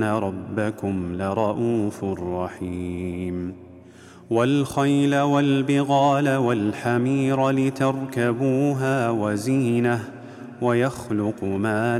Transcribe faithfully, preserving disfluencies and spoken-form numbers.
ربكم لرءوف رحيم والخيل والبغال والحمير لتركبوها وزينة ويخلق ما